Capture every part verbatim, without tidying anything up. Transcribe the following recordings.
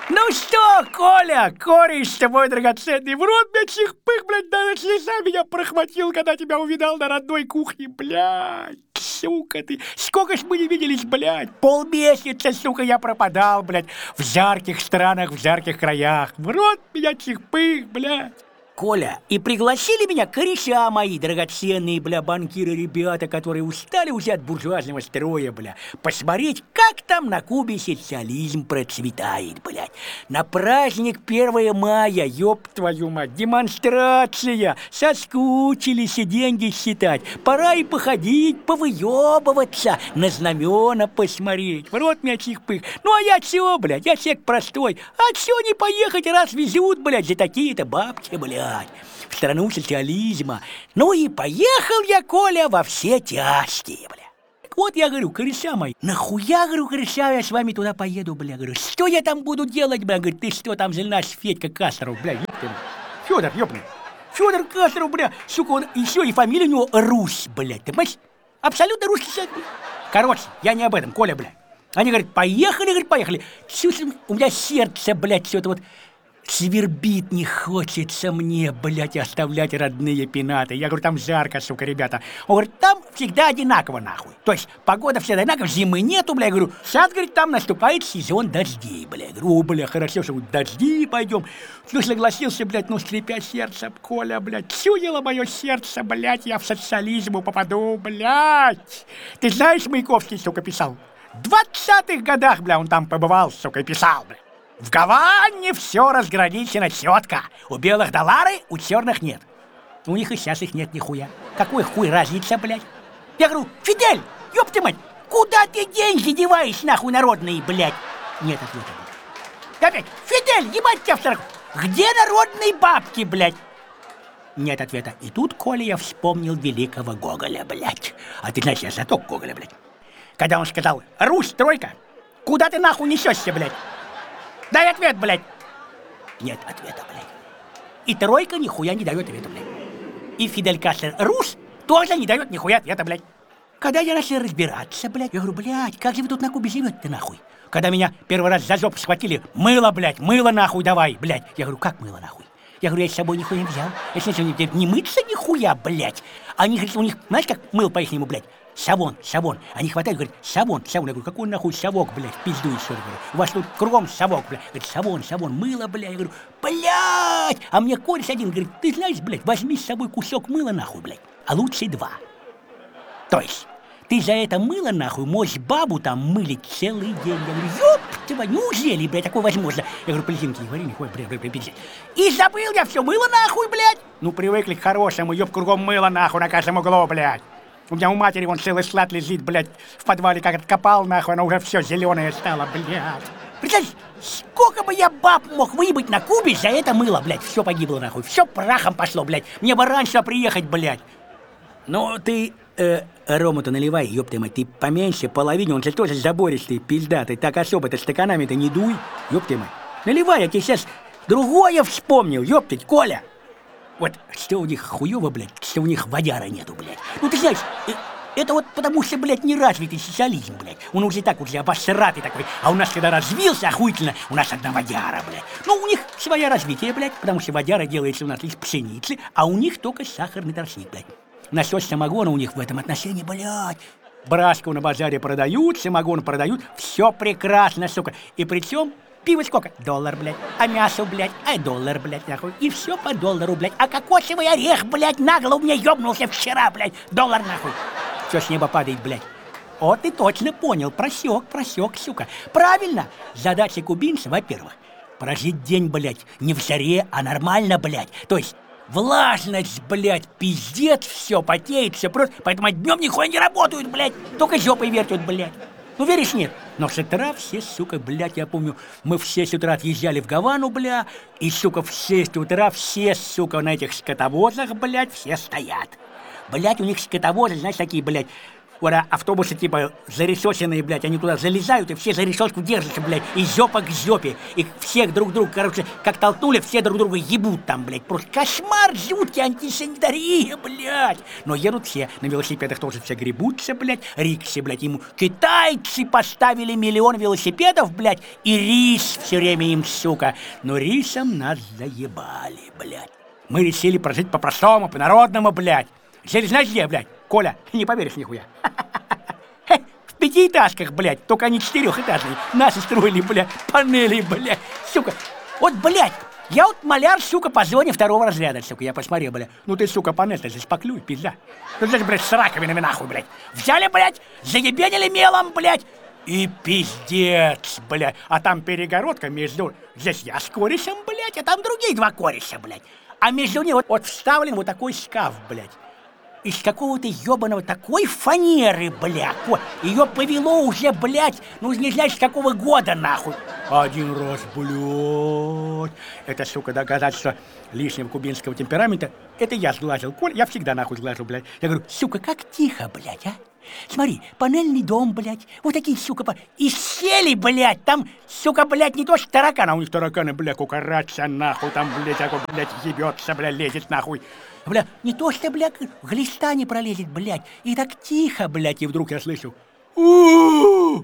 Ну что, Коля, кореш-то мой драгоценный, в рот мне чих-пых, блядь, даже слеза меня прохватил, когда тебя увидал на родной кухне, блядь. Сука ты, сколько ж мы не виделись, блядь, полмесяца, сука, я пропадал, блядь, в жарких странах, в жарких краях. В рот меня чих-пых, блядь. Коля, и пригласили меня кореша мои драгоценные, бля, банкиры, ребята, которые устали уже от буржуазного строя, бля, посмотреть, как там на Кубе социализм процветает, блядь. На праздник первое мая, ёб твою мать, демонстрация, соскучились и деньги считать. Пора и походить, повыёбываться, на знамена посмотреть. В рот меня чих-пых. Ну а я чего, блядь, я человек простой. А чё не поехать, раз везут, блядь, за такие-то бабки, блядь. В страну социализма. Ну и поехал я, Коля, во все тяжкие, бля. Так вот я говорю, кореша мои, нахуя, говорю, кореша, я с вами туда поеду, бля, говорю, что я там буду делать, бля, говорит, ты что там за наш Федька Кастров, бля, ёпта, Фёдор, ёпта, Фёдор Кастров, бля, сука, он еще и фамилия у него Русь, блядь, ты понимаешь, абсолютно русский человек, бля. Короче, я не об этом, Коля, бля. Они говорят, поехали, говорит, поехали. Чувствую, у меня сердце, блядь, все это вот свербит, не хочется мне, блядь, оставлять родные пенаты. Я говорю, там жарко, сука, ребята. Он говорит, там всегда одинаково, нахуй. То есть погода всегда одинаковая, зимы нету, бля. Я говорю, сейчас, говорит, там наступает сезон дождей, бля. Я говорю, о, бля, хорошо, что дожди пойдем. Ну, согласился, блядь, ну, скрипя сердце, Коля, блядь. Чуяло мое сердце, блядь, я в социализм попаду, блядь. Ты знаешь, Маяковский, сука, писал? В двадцатых годах, бля, он там побывал, сука, и писал, бля. В Гаване все разграничено четко. У белых доллары, у черных нет. У них и сейчас их нет нихуя. Какой хуй разница, блядь? Я говорю, Фидель, ёб ты мать, куда ты деньги деваешь, нахуй, народные, блядь? Нет ответа, блядь. Опять, Фидель, ебать тебя в сорок. Где народные бабки, блядь? Нет ответа. И тут, Коля, я вспомнил великого Гоголя, блядь. А ты знаешь, я знаток Гоголя, блядь. Когда он сказал, Русь, тройка, куда ты нахуй несешься, блядь? Дай ответ, блядь! Нет ответа, блядь. И тройка нихуя не дает ответа, блядь. И Фидель Кастро Рус тоже не дает нихуя ответа, блядь. Когда я начал разбираться, блядь, я говорю, блядь, как же вы тут на Кубе живете-то, нахуй? Когда меня первый раз за жопу схватили, мыло, блядь, мыло нахуй давай, блядь. Я говорю, как мыло нахуй? Я говорю, я с собой нихуя не взял. Я с ничего не, не мыться нихуя, блядь. Они говорят, у них, знаешь, как мыло по-ихнему, блядь? Савон, савон. Они хватают, говорят, савон, савон. Я говорю, какой нахуй совок, блядь, пизду еще, говорю. У вас тут кругом совок, блядь. Говорит, савон, савон, мыло, блядь. Я говорю, блядь. А мне кореш один говорит, ты знаешь, блядь, возьми с собой кусок мыла, нахуй, блядь. А лучше два. То есть, ты за это мыло, нахуй, можешь бабу там мылить целый день. Я говорю, ёп, твою, неужели, блядь, такое возможно? Я говорю, полезинки не говори, нихуя, блядь, блядь, блядь. И забыл я все мыло, нахуй, блядь. Ну, привыкли к хорошему, ёб, кругом мыло, нахуй, на каждом углу, блядь. У меня у матери вон целый склад лежит, блядь, в подвале, как откопал, нахуй, она уже все зеленое стало, блядь. Представляешь, сколько бы я баб мог выебать на Кубе за это мыло, блядь, все погибло, нахуй, все прахом пошло, блядь. Мне бы раньше приехать, блядь. Ну, ты, э, рому-то наливай, ёб ты мать, ты поменьше, половине, он же тоже забористый, пиздатый, так особо-то стаканами-то не дуй, ёб ты мать. Наливай, я тебе сейчас другое вспомнил, ёб ты, Коля. Вот что у них хуёво, блядь, что у них водяра нету, блядь. Ну ты знаешь, это вот потому что, блядь, неразвитый социализм, блядь. Он уже так уже обосратый такой. А у нас, когда развился охуительно, у нас одна водяра, блядь. Ну, у них свое развитие, блядь, потому что водяра делается у нас из пшеницы, а у них только сахарный тростник, блядь. Насчет самогона у них в этом отношении, блядь. Брашку на базаре продают, самогон продают, все прекрасно, сука. И причем пиво сколько? Доллар, блядь. А мясо, блядь, а доллар, блядь, нахуй. И все по доллару, блядь. А кокосовый орех, блядь, нагло у меня ёбнулся вчера, блядь. Доллар, нахуй. Все с неба падает, блядь. О, ты точно понял. Просек, просек, сука. Правильно. Задача кубинца, во-первых, прожить день, блядь, не в жаре, а нормально, блядь. То есть влажность, блядь, пиздец, все потеет, все просто. Поэтому днем нихуя не работают, блядь. Только жопой вертят, блядь. Ну, веришь, нет? Но с утра все, сука, блядь, я помню, мы в шесть утра отъезжали в Гавану, бля, и, сука, в шесть утра все, сука, на этих скотовозах, блядь, все стоят. Блядь, у них скотовозы, знаешь, такие, блядь, Вот, а автобусы, типа, заресоченные, блядь, они туда залезают, и все за решетку держатся, блядь, и жопа к жопе. И всех друг друга, короче, как толкнули, все друг друга ебут там, блядь. Просто кошмар, жуткий, антисанитария, блядь. Но едут все, на велосипедах тоже все гребутся, блядь, риксы, блядь, ему китайцы поставили миллион велосипедов, блядь, и рис все время им, сука. Но рисом нас заебали, блядь. Мы решили прожить по-простому, по-народному, блядь. Решили, знаешь, где, блядь? Коля, не поверишь нихуя. В пятиэтажках, блядь, только они четырехэтажные. Наши строили, блядь, панели, блядь, сука. Вот, блядь, я вот маляр, сука, по зоне второго разряда, сука, я посмотрел, блядь. Ну ты, сука, панель-то зашпаклюй, пизда. Ну ты же, блядь, с раковинами нахуй, блядь. Взяли, блядь, заебенили мелом, блядь. И пиздец, блядь. А там перегородка между... Здесь я с корешем, блядь, а там другие два кореша, блядь. А между ними вот, вот вставлен вот такой шкаф, блядь. Из какого-то ебаного такой фанеры, блядь. Ее повело уже, блядь, ну не знаешь, с какого года, нахуй. Один раз, блядь. Это, сука, доказательство лишнего кубинского темперамента. Это я сглазил, Коль, я всегда нахуй сглажу, блядь. Я говорю, сука, как тихо, блядь, а? Смотри, панельный дом, блядь, вот такие, сука, по... и сели, блядь, там, сука, блядь, не то что тараканы, а у них тараканы, блядь, кукарача, нахуй, там, блядь, такой, блядь, ебется, блядь, лезет, нахуй. Бля, не то что, блядь, глиста не пролезет, блядь, и так тихо, блядь, и вдруг я слышу, у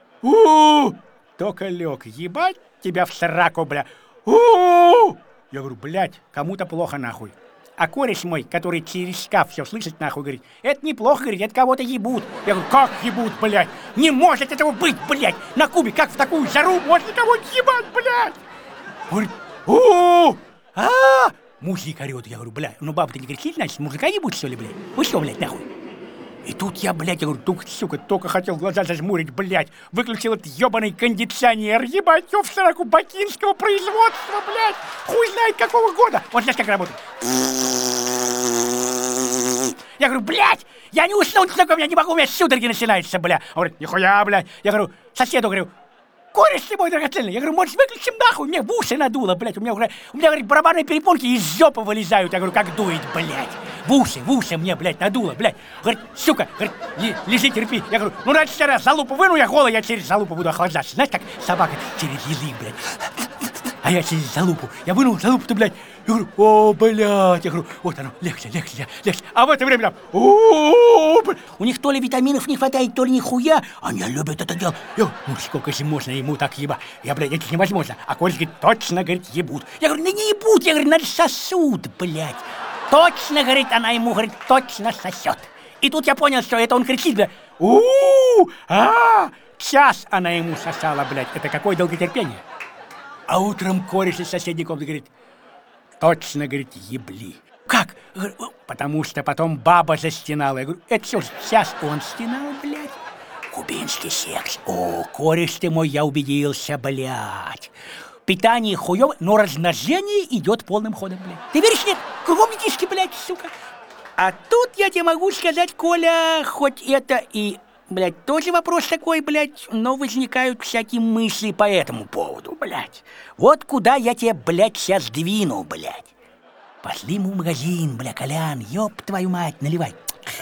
у только лег, ебать тебя в сраку, блядь, у я говорю, блядь, кому-то плохо, нахуй. А кореш мой, который через шкаф все слышит, нахуй, говорит, это неплохо, говорит, это кого-то ебут. Я говорю, как ебут, блядь? Не может этого быть, блядь! На Кубе, как в такую жару можно кого-то ебать, блядь? Говорит, о а мужик орет. Я говорю, блядь, ну баба-то не кричит, значит, мужика ебут, что ли, блядь? Вы что, блядь, нахуй? И тут я, блядь, я говорю, тук, сука, только хотел глаза зажмурить, блядь, выключил этот ебаный кондиционер, ебать, в сраку бакинского производства, блядь, хуй знает какого года. Вот знаешь, как работает. Я говорю, блядь, я не уснуть, сука, у меня не могу, у меня судороги начинаются, бля. Он говорит, нихуя, блядь. Я говорю, соседу, говорю, кореш ты мой драгоценный. Я говорю, может, выключим нахуй, мне в уши надуло, блядь. У меня, у меня, говорит, барабанные перепонки из жопы вылезают. Я говорю, как дует, блядь. В уши, в уши мне, блядь, надуло, блядь. Говорит, сука, говорит, лежи, терпи. Я говорю, ну, раньше раз залупу выну, я голый, я через залупу буду охлаждаться. Знаешь, как собака через язык, блядь. А я через залупу. Я вынул залупу-то, блядь. Я говорю, о, блядь. Я говорю, вот оно, легче, легче, легче. А в это время там, о, блядь. У них то ли витаминов не хватает, то ли нихуя. Они любят это дело. Я говорю, ну сколько же можно ему так ебать? Я, блядь, это невозможно. А Коля говорит, точно, говорит, ебут. Я говорю, да не ебут. Я говорю, надо сосуд, блядь. Точно, говорит, она ему, говорит, точно сосет. И тут я понял, что это он кричит, блядь. У-у-у, а час она ему сосала, блядь. Это какое долготерпение. А утром кореш из соседней комнаты говорит, точно, говорит, ебли. Как? Потому что потом баба застенала. Я говорю, это что, сейчас он стенал, блядь? Кубинский секс. О, кореш ты мой, я убедился, блядь. Питание хуёво, но размножение идет полным ходом, блядь. Ты веришь, нет? Кругом детишки, блядь, сука. А тут я тебе могу сказать, Коля, хоть это и... Блядь, тоже вопрос такой, блядь, но возникают всякие мысли по этому поводу, блядь. Вот куда я тебя, блядь, сейчас двину, блядь. Пошли мы в магазин, бля, Колян, ёб твою мать, наливай.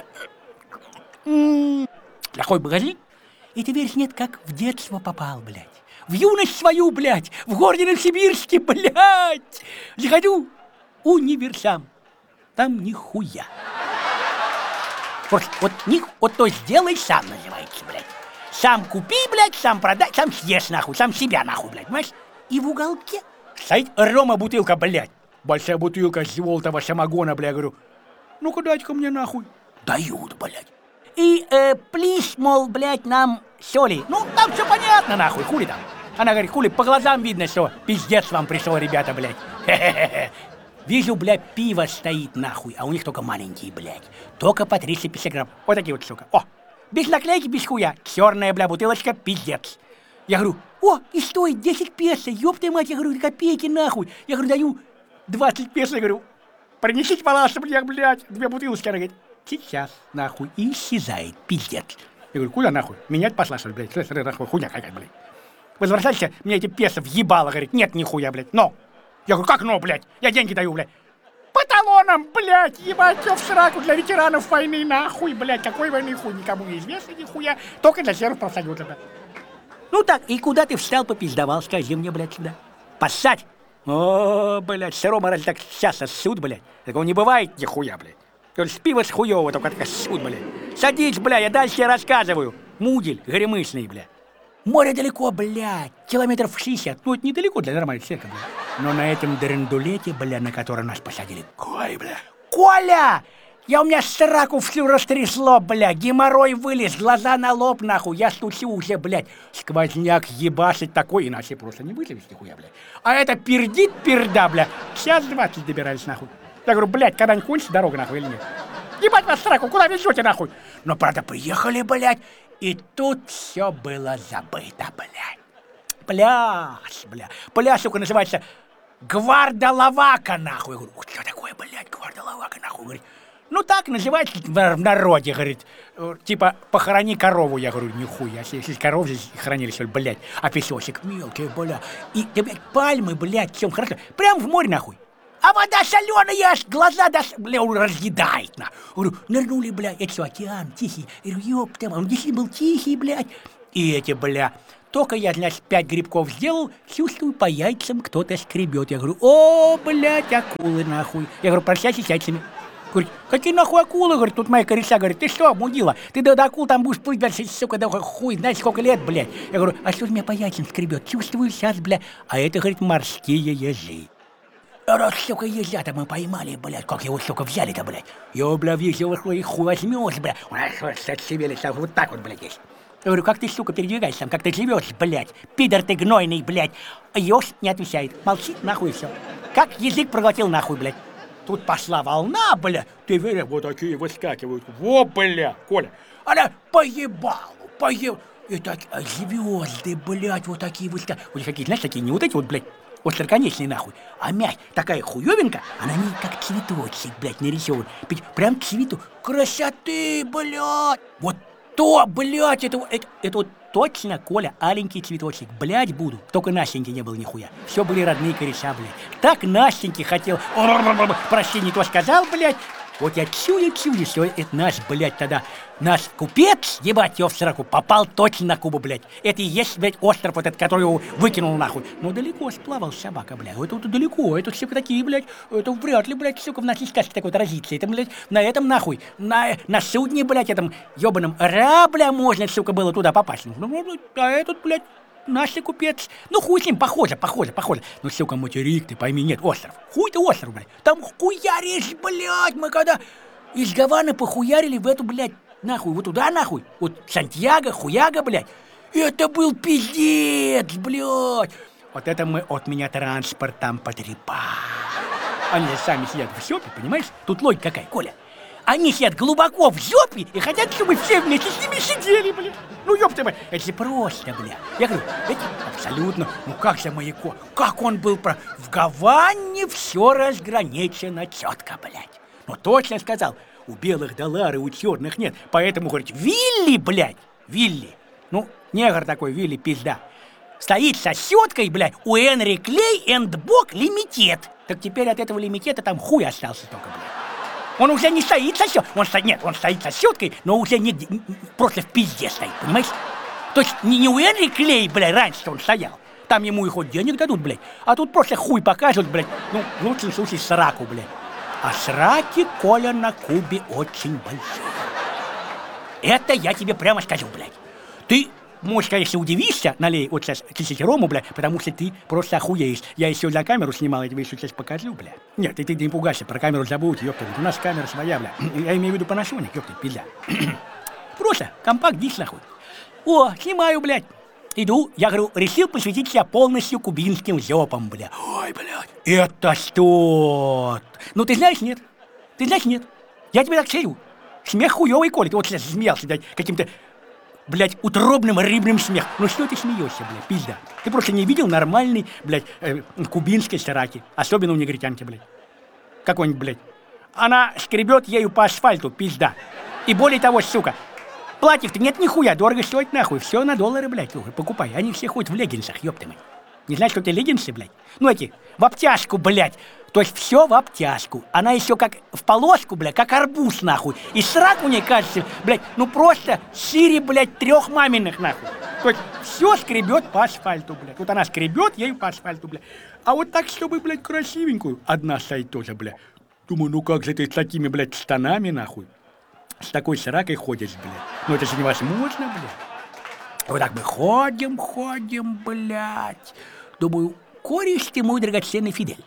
Плохой магазин, и ты веришь, нет, как в детство попал, блядь. В юность свою, блядь, в городе Новосибирске, блядь. Заходю, универсам, там нихуя. Вот, вот, вот то сделай сам, называется, блядь. Сам купи, блядь, сам продай, сам съешь, нахуй, сам себя, нахуй, блядь, понимаешь? И в уголке стоит рома-бутылка, блядь. Большая бутылка желтого самогона, блядь, говорю, ну-ка дайте-ка мне, нахуй. Дают, блядь. И, э, плись, мол, блядь, нам соли. Ну, там все понятно, нахуй, хули там. Она говорит, хули, по глазам видно, что пиздец вам пришел, ребята, блядь. Хе-хе-хе. Вижу, блядь, пиво стоит, нахуй, а у них только маленькие, блядь. Только по триста пятьдесят грамм. Вот такие вот, сука. О, без наклейки, без хуя. Черная, бля, бутылочка, пиздец. Я говорю, о, и стоит десять песо, ёб твою мать. Я говорю, копейки, нахуй. Я говорю, даю двадцать песо, я говорю, принесите, пожалуйста, блядь, блядь, две бутылочки. Она говорит, сейчас, нахуй, и исчезает, пиздец. Я говорю, куда нахуй? Менять пошла, что ли, блядь? Смотри, нахуй, хуйня какая-то, блядь. Возвращайся, мне эти песо въебало, говорит, нет, нихуя, блядь, но. Я говорю, как но, блядь? Я деньги даю, блядь. По талонам, блядь, ебать, в сраку для ветеранов войны, нахуй, блядь, какой войны хуй, никому не известно, нихуя, только для серых профсоюзов, да. Ну так, и куда ты встал, попиздовал, скажи мне, блядь, сюда. Поссать? О, блядь, сырому раз так сейчас ссут, блядь, такого не бывает нихуя, блядь. Только с пива с хуёво, только так ссут, блядь. Садись, блядь, я дальше тебе рассказываю. Мудель горемыслый, блядь. Море далеко, блядь, километров шестьдесят. Ну, это недалеко для нормального человека, блядь. Но на этом драндулете, бля, на котором нас посадили. Ой, бля. Коля! Я у меня сраку всю растрясло, бля. Геморрой вылез, глаза на лоб, нахуй. Я стучу уже, блядь. Сквозняк ебашит такой, иначе просто не вылезешь нихуя, блядь. А это пердит перда, бля. Час двадцать добирались, нахуй. Я говорю, блядь, когда-нибудь кончится дорога, нахуй, или нет? Ебать вас сраку, куда везете, нахуй? Но, правда, приехали, блядь. И тут все было забыто, блядь. Пляж, бля. Пляж, сука, называется Гвардалавака, нахуй. Я говорю, что такое, блядь, Гвардалавака, нахуй? Говорит, ну так называется в народе, говорит. Типа, похорони корову. Я говорю, нихуя, если коров здесь хоронили, что ли, блядь. А песочек мелкий, бля. И, да, блядь, пальмы, блядь, всем хорошо. Прям в море, нахуй. А вода соленая, аж глаза, да, бля, разъедает, на. Говорю, нырнули, блядь, это что, океан тихий? Я говорю, ёпта, он действительно был тихий, блядь. И эти, бля, только я, значит, пять грибков сделал, чувствую, по яйцам кто-то скребет. Я говорю, о, блядь, акулы, нахуй. Я говорю, прощайся с яйцами. Говорит, какие нахуй акулы? Говорит, тут моя кореша, говорит, ты что, мудила? Ты до, до акул там будешь плыть дальше, сука, да хуй, знаешь, сколько лет, блядь. Я говорю, а что ж меня по яйцам скребет? Чувствую сейчас, блядь. А это, говорит, морские ежи. Раз, сука, ежа-то мы поймали, блядь, как его, сука, взяли-то, блядь. Я, бля, весь его хуй возьмешь, бля. Вот так вот, блядь, есть. Я говорю, как ты, сука, передвигаешься там, как ты живешь, блядь. Пидор ты гнойный, блядь. Ёж не отвечает, молчит, нахуй, все. Как язык проглотил, нахуй, блядь. Тут пошла волна, бля. Ты веришь, вот такие выскакивают. Во, бля, Коля. Она поебалу, поебалу. Это звезды, блядь, вот такие выскакивают. Вот какие, знаешь, такие, не вот эти вот, блядь. Остроконечный, нахуй. А мять такая хуёвинка, она не как цветочек, блядь, нарисован. Прям цвету. Красоты, блядь. Вот то, блядь, это, это, это вот точно, Коля, аленький цветочек. Блядь, буду. Только Настеньки не было нихуя. Все были родные кореша, блядь. Так Настеньки хотел. Прости, не то сказал, блядь. Вот я чую-чую, что это наш, блядь, тогда, наш купец, ебать его в сраку, попал точно на Кубу, блядь. Это и есть, блядь, остров вот этот, который его выкинул нахуй. Но далеко сплавал собака, блядь. Это вот далеко, это все такие, блядь, это вряд ли, блядь, сука, в нашей сказке такой отразится. Это, блядь, на этом нахуй, на, на судне, блядь, этом ебаном Ра, бля, можно, сука, было туда попасть. Ну, а этот, блядь, наш купец, ну хуй с ним, похоже, похоже, похоже. Ну, сука, материк, ты пойми, нет, остров. Хуй ты остров, блядь. Там хуяришь, блядь, мы когда из Гаваны похуярили в эту, блядь, нахуй, вот туда, нахуй. Вот Сантьяго, хуяга, блядь. Это был пиздец, блядь. Вот это мы от меня транспорт там потрепали. Они сами сидят в жопе, понимаешь? Тут логика какая, Коля. Они сидят глубоко в жопе и хотят, чтобы все вместе с ними сидели, блядь. Ну, ёпта, блядь, это же просто, блядь. Я говорю, это абсолютно, ну как же Маяко, как он был про... В Гаване все разграничено четко, блядь. Ну, точно сказал, у белых доллары, у черных нет. Поэтому, говорит, Вилли, блядь, Вилли. Ну, негр такой, Вилли, пизда. Стоит со щеткой, блядь, у Энри Клей эндбок лимитет. Так теперь от этого лимитета там хуй остался только, блядь. Он уже не стоит со щеткой, он стоит, нет, он стоит со щеткой, но уже не, не, просто в пизде стоит, понимаешь? То есть не, не у Энри Клей, блядь, раньше он стоял, там ему и хоть денег дадут, блядь, а тут просто хуй покажут, блядь, ну, в лучшем случае сраку, блядь. А сраки, Коля, на Кубе очень большие. Это я тебе прямо скажу, блядь. Ты... Может, конечно, удивишься, налей вот сейчас тысячи рому, бля, потому что ты просто охуеешь. Я еще за камеру снимал, я тебе еще сейчас покажу, бля. Нет, ты, ты не пугайся, про камеру забудь, ёпта. У нас камера своя, бля. Я имею в виду Panasonic, ёпта, пизда. Просто компакт-диск, нахуй. О, снимаю, блядь. Иду, я говорю, решил посвятить себя полностью кубинским жопам, бля. Ой, блядь, это что? Ну, ты знаешь, нет? Ты знаешь, нет? Я тебе так скажу. Смех хуёвый, Коля, ты вот сейчас смеялся, блядь, каким-то... Блядь, утробным рыбным смехом. Ну что ты смеешься, блядь, пизда? Ты просто не видел нормальной, блядь, э, кубинской сраки. Особенно у негритянки, блядь. Какой-нибудь, блядь. Она скребет ею по асфальту, пизда. И более того, сука, платьев-то нет нихуя, дорого стоит нахуй. Все на доллары, блядь, покупай. Они все ходят в леггинсах, ёпта мать. Не знаешь, что это леггинсы, блядь? Ну, эти, в обтяжку, блядь. То есть все в обтяжку. Она еще как в полоску, блядь, как арбуз, нахуй. И срак у ней, кажется, блядь, ну просто шире, блядь, трех маминых, нахуй. То есть все скребет по асфальту, блядь. Вот она скребет ею по асфальту, блядь. А вот так, чтобы, блядь, красивенькую, одна стоит тоже, блядь. Думаю, ну как же ты с такими, блядь, штанами, нахуй, с такой сракой ходишь, блядь. Ну это же невозможно, блядь. Вот так мы ходим, ходим, блядь. Думаю, кореш ты мой драгоценный Фидель.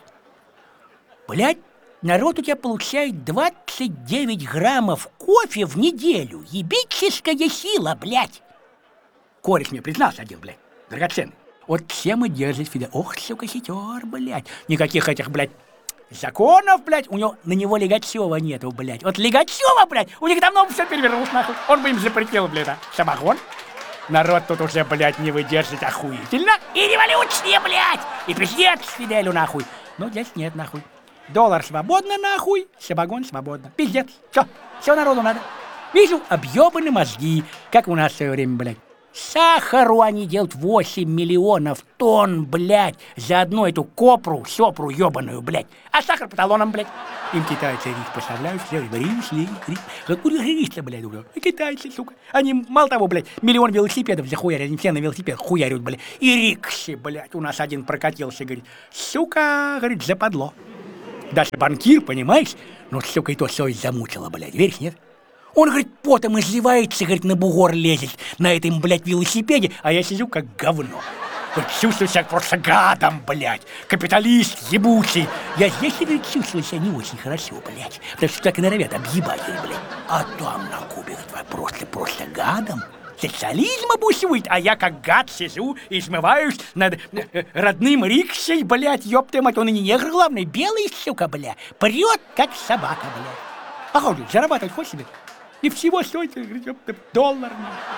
Блядь, народ у тебя получает двадцать девять граммов кофе в неделю. Ебическая сила, блядь. Кореш мне признался один, блядь, драгоценный. Вот всем и держит Фидель. Ох, сука, хитер, блядь. Никаких этих, блядь, законов, блядь, у него на него Лигачева нету, блядь. Вот Лигачева, блядь, у них давно все перевернулось, нахуй. Он бы им запретил, блядь, а? Самогон. Народ тут уже, блядь, не выдержит охуительно. И революция, блядь. И пиздец Фиделю, нахуй. Но здесь нет, нахуй. Доллар свободно, нахуй, самогон свободно. Пиздец. Все, все народу надо. Вижу, объебаны мозги, как у нас в свое время, блядь. Сахару они делают восемь миллионов тонн, блядь, за одну эту копру, сёпру ёбаную, блядь. А сахар по талонам, блядь. Им китайцы рис поставляют, все, рис, рис, рис. Какой рис-то, блядь, блядь. И китайцы, сука. Они, мало того, блядь, миллион велосипедов захуярят, они все на велосипед хуярят, блядь. И рикши, блядь, у нас один прокатился, говорит, сука, говорит, западло. Даже банкир, понимаешь? Ну, сука, и то совесть замучила, блядь, веришь, нет? Он, говорит, потом изливается, говорит, на бугор лезет на этом, блядь, велосипеде, а я сижу как говно. Вот чувствую себя просто гадом, блядь, капиталист ебучий. Я здесь, говорит, чувствую себя не очень хорошо, блядь, потому что так и норовят объебать, блядь. А там на Кубе, говорит, просто, просто гадом. Социализм обусует, а я как гад сижу и смываюсь над родным рикшей, блядь, ёпта мать, он и не негр, главное, белый, сука, блядь, прет, как собака, блядь. А ходит, зарабатывать хочешь себе? И всего стоит, ёпта, доллар.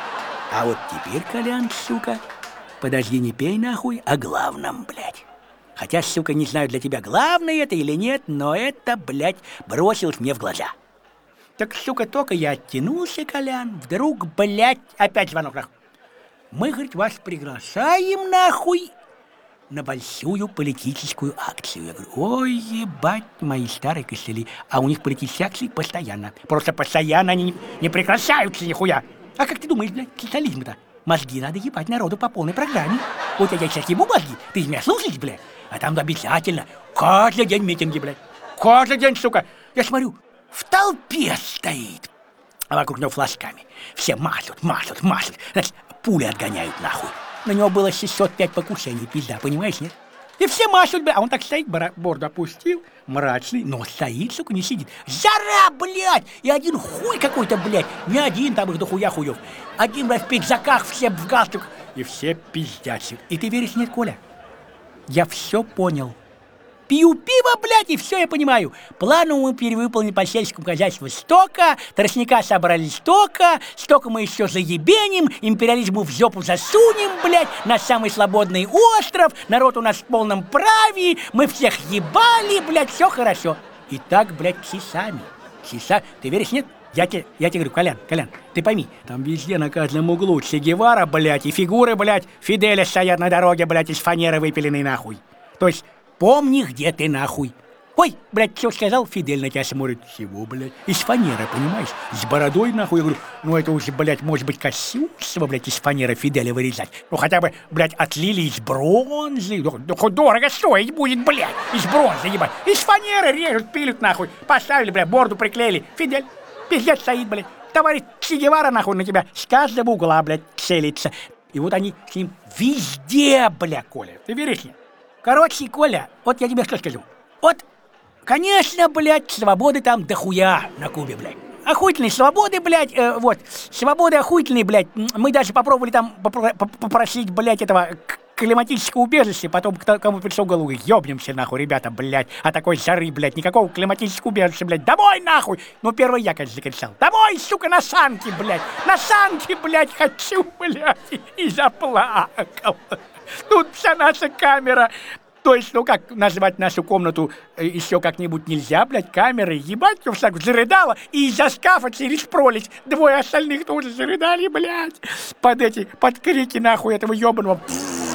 А вот теперь, Колян, сука, подожди, не пей нахуй, о главном, блядь. Хотя, сука, не знаю, для тебя главное это или нет, но это, блядь, бросилось мне в глаза. Так, сука, только я оттянулся, Колян, вдруг, блядь, опять звонок, нахуй. Мы, говорит, вас приглашаем, нахуй, на большую политическую акцию. Я говорю, ой, ебать, мои старые костыли. А у них политические акции постоянно. Просто постоянно они не, не прекращаются, нихуя. А как ты думаешь, блядь, социализм-то? Мозги надо ебать народу по полной программе. Вот я сейчас ебу мозги, ты меня слушаешь, блядь? А там обязательно каждый день митинги, блядь. Каждый день, сука. Я смотрю, в толпе стоит, а вокруг него флажками. Все машут, машут, машут. Значит, пули отгоняют нахуй. На него было шестьсот пять покушений, пизда, понимаешь, нет? И все машут, бля, а он так стоит, борду опустил, мрачный, но стоит, сука, не сидит. Жара, блядь! И один хуй какой-то, блядь, не один, там их дохуя хуев. Один, блядь, в пиджаках, все в галстуках. И все пиздячат. И ты веришь, нет, Коля? Я все понял. Пью пиво, блядь, и все я понимаю. Планы мы перевыполнили по сельскому хозяйству столько, тростника собрали столько, столько мы еще заебеним, империализму в жопу засунем, блядь, наш самый свободный остров, народ у нас в полном праве, мы всех ебали, блядь, все хорошо. И так, блядь, часами, часа, ты веришь, нет? Я тебе, я тебе говорю, Колян, Колян, ты пойми, там везде на каждом углу Че Гевара, блядь, и фигуры, блядь, Фиделя стоят на дороге, блядь, из фанеры выпиленной нахуй. То есть, помни, где ты нахуй. Ой, блядь, что сказал? Фидель на тебя смотрит. Чего, блядь? Из фанеры, понимаешь? С бородой нахуй. Я говорю, ну это уже, блядь, может быть, Косюсова, блядь, из фанеры Фиделя вырезать. Ну хотя бы, блядь, отлили из бронзы. Ну хоть дорого стоить будет, блядь, из бронзы, ебать. Из фанеры режут, пилят нахуй. Поставили, блядь, борду приклеили. Фидель, пиздец стоит, блядь. Товарищ Че Гевара, нахуй, на тебя с каждого угла, блядь, целится. И вот они с ним везде, блядь, Коля. Ты веришь мне? Короче, Коля, вот я тебе что скажу. Вот, конечно, блядь, свободы там дохуя на Кубе, блядь. Охуительные свободы, блядь, э, вот. Свободы охуительные, блядь. Мы даже попробовали там попро- попросить, блядь, этого климатического убежища. Потом кому пришел в голову, ёбнемся, нахуй, ребята, блядь. А такой жары, блядь, никакого климатического убежища, блядь. Домой, нахуй! Ну, первый я, конечно, закричал. Домой, сука, на санки, блядь. На санки, блядь, хочу, блядь. И заплакал. Тут вся наша камера. То есть, ну как назвать нашу комнату э, еще как-нибудь нельзя, блядь, камеры, ебать, все так зарыдало, и из-за шкафа через пролезь двое остальных тоже зарыдали, блядь, под эти, под крики, нахуй, этого ебаного.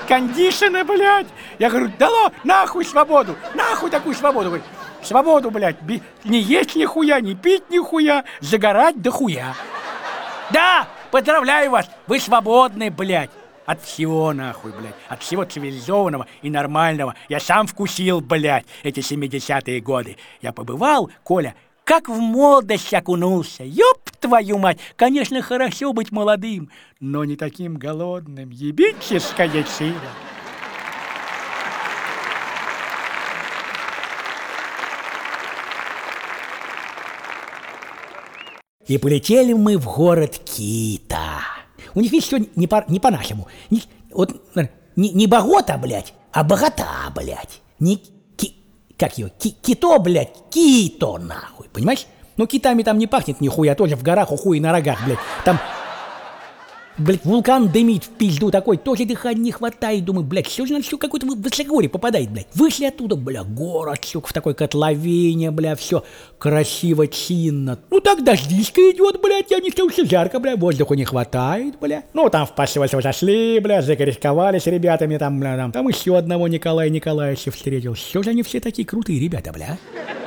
кондишена, блядь. Я говорю, дало нахуй свободу, нахуй такую свободу. Говорит, свободу, блядь, не есть нихуя, не пить нихуя, загорать да хуя. Да, поздравляю вас, вы свободны, блядь. От всего, нахуй, блядь. От всего цивилизованного и нормального. Я сам вкусил, блядь, эти семидесятые годы. Я побывал, Коля, как в молодость окунулся. Ёб твою мать! Конечно, хорошо быть молодым, но не таким голодным. Ебическая сила. И полетели мы в город Кита. У них, видишь, все не, по, не по-нашему. Не, вот, не, не Богота, блядь, а Богота, блядь. Не ки, как ее? Ки, кито, блядь, Кито, нахуй, понимаешь? Ну, китами там не пахнет нихуя, тоже в горах, у хуй на рогах, блядь. Там, блядь, вулкан дымит в пизду такой, тоже дыхания не хватает. Думаю, блядь, все же на все какое-то высокогорье попадает, блядь. Вышли оттуда, бля, город, сука, в такой котловине, бля, все красиво, чинно. Ну, так дождичка идет, блядь, я не сказал, все жарко, бля, воздуха не хватает, бля. Ну, там в посольство зашли, бля, закорисковали с ребятами, там, бля, там, там еще одного Николая Николаевича встретил. Все же они все такие крутые ребята, бля.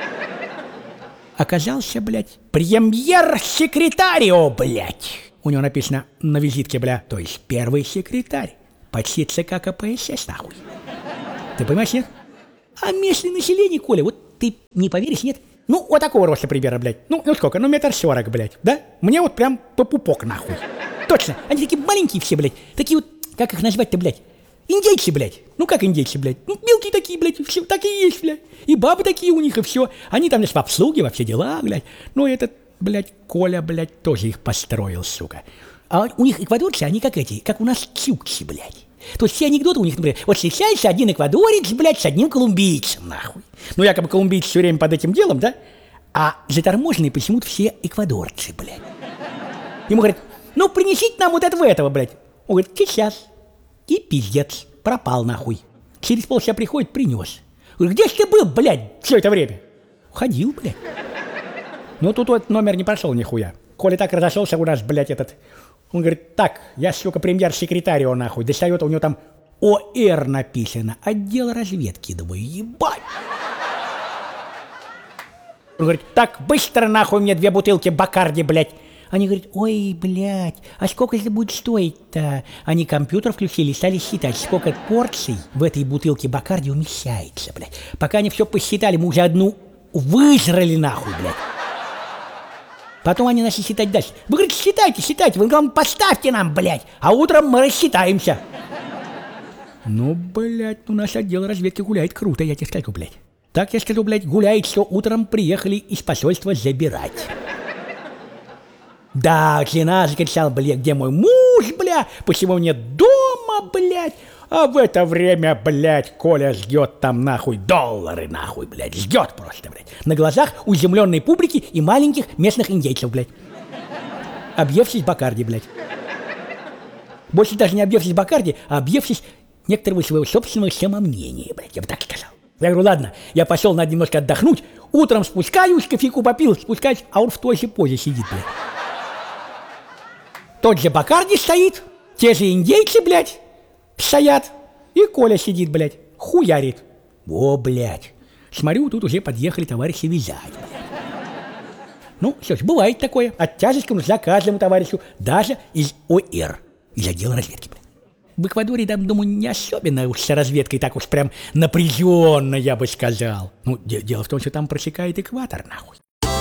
Оказался, блядь, премьер-секретарио, блядь. У него написано на визитке, бля, то есть первый секретарь. Почти ЦК КПСС, нахуй. Ты понимаешь, нет? А местное население, Коля, вот ты не поверишь, нет? Ну, вот такого роста примерно, блядь. Ну, ну сколько? Ну, метр сорок, блядь, да? Мне вот прям по пупок, нахуй. Точно, они такие маленькие все, блядь. Такие вот, как их назвать-то, блядь? Индейцы, блядь. Ну, как индейцы, блядь? Ну, мелкие такие, блядь, все так и есть, блядь. И бабы такие у них, и все. Они там, значит, в обслуге, во все дела, блядь. Ну, этот, блядь, Коля, блядь, тоже их построил, сука. А у них эквадорцы, они как эти, как у нас чукчи, блядь. То есть все анекдоты у них, например, вот встречается один эквадорец, блядь, с одним колумбийцем, нахуй. Ну, якобы колумбийцы все время под этим делом, да? А заторможенные почему-то все эквадорцы, блядь. Ему говорят, ну, принесите нам вот этого, этого, блядь. Он говорит, сейчас. И пиздец, пропал, нахуй. Через полчаса приходит, принес. Говорю, где ж ты был, блядь, все это время? Ходил, блядь. Ну, тут вот номер не прошел нихуя. Коля так разошелся у нас, блядь, этот... Он говорит, так, я, сука, премьер-секретарь, он, нахуй. Достает, у него там ОР написано. Отдел разведки. Думаю, ебать. Он говорит, так, быстро, нахуй, мне две бутылки Бакарди, блядь. Они говорят, ой, блядь, а сколько это будет стоить-то? Они компьютер включили и стали считать, сколько порций в этой бутылке Бакарди умещается, блядь. Пока они все посчитали, мы уже одну выжрали, нахуй, блядь. Потом они начали считать дальше. Вы, говорите, считайте, считайте, вы, главное, поставьте нам, блядь, а утром мы рассчитаемся. Ну, блядь, у нас отдел разведки гуляет круто, я тебе скажу, блядь. Так я скажу, блядь, гуляет, что утром приехали из посольства забирать. Да, жена закричала, блядь, где мой муж, бля, почему нет дома, блядь. А в это время, блядь, Коля ждет там, нахуй, доллары, нахуй, блядь, ждет просто, блядь. На глазах у изумленной публики и маленьких местных индейцев, блядь. Объевшись Бакарди, блядь. Больше даже не объевшись Бакарди, а объевшись некоторого своего собственного самомнения, блядь, я бы так сказал. Я говорю, ладно, я пошел, надо немножко отдохнуть, утром спускаюсь, кофейку попил, спускаюсь, а он в той же позе сидит, блядь. Тот же Бакарди стоит, те же индейцы, блядь, стоят, и Коля сидит, блядь, хуярит. О, блядь, смотрю, тут уже подъехали товарищи вязать, блядь. Ну, что ж, бывает такое, оттяжечка нужна каждому товарищу, даже из ОР, из отдела разведки, блядь. В Эквадоре, там, думаю, не особенно уж с разведкой так уж прям напряженно, я бы сказал. Ну, де- дело в том, что там просекает экватор, нахуй.